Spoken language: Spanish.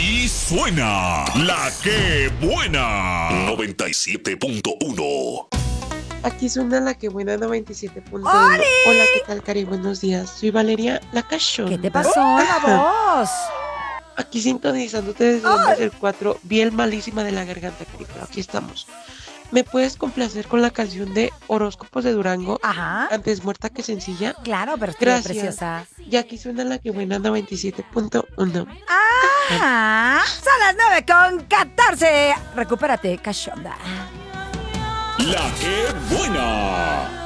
Aquí suena la que buena. 97.1. Aquí suena la que buena 97.1. ¡Oli! Hola, ¿qué tal, Cari? Buenos días. Soy Valeria La Cachonda. ¿Qué te pasó la voz? Aquí sintonizándote desde Ondas del 4, bien malísima de la garganta, Cari, pero aquí estamos. ¿Me puedes complacer con la canción de Horóscopos de Durango? Ajá. Antes muerta que sencilla. Claro, pero estoy Gracias. preciosa. Y aquí suena la que buena 97.1. Ah, son las 9:14. Recupérate, cachonda. La que buena.